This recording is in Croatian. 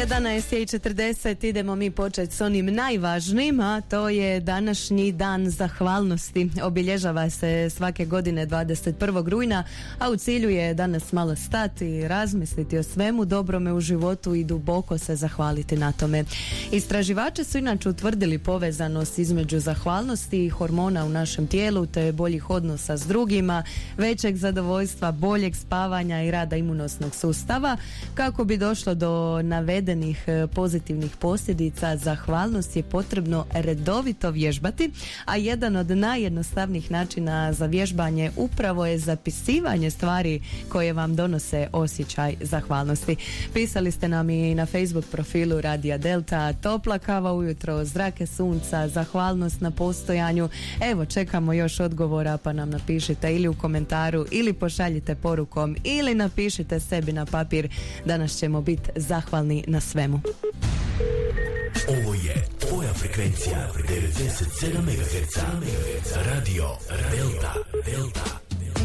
11:40 idemo mi početi s onim najvažnijim, a to je današnji dan zahvalnosti. Obilježava se svake godine 21. rujna, a u cilju je danas malo stati, razmisliti o svemu dobrome u životu i duboko se zahvaliti na tome. Istraživači su inače utvrdili povezanost između zahvalnosti i hormona u našem tijelu, te boljih odnosa s drugima, većeg zadovoljstva, boljeg spavanja i rada imunosnog sustava. Kako bi došlo do navedenih pozitivnih posljedica, zahvalnost je potrebno redovito vježbati, a jedan od najjednostavnijih načina za vježbanje upravo je zapisivanje stvari koje vam donose osjećaj zahvalnosti. Pisali ste nam i na Facebook profilu Radija Delta: topla kava ujutro, zrake sunca, zahvalnost na postojanju. Evo, čekamo još odgovora, pa nam napišite ili u komentaru ili pošaljite porukom ili napišite sebi na papir. Danas ćemo biti zahvalni na svemu. Ovo je tvoja frekvencija 97 MHz. Radio Delta.